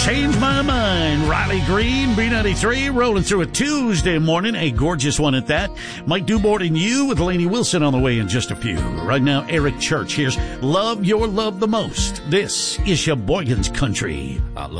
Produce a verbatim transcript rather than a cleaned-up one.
Change My Mind. Riley Green, B ninety-three, rolling through a Tuesday morning, a gorgeous one at that. Mike Dubort and you with Lainey Wilson on the way in just a few. Right now, Eric Church. Here's Love Your Love the Most. This is Sheboygan's Country. I love